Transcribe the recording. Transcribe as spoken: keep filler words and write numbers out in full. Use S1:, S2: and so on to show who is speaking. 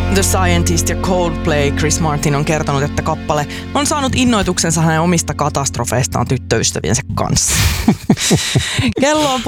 S1: The Scientist ja Coldplay. Chris Martin on kertonut, että kappale on saanut innoituksensa hänen omista katastrofeistaan tyttöystäviensä kanssa. Kello on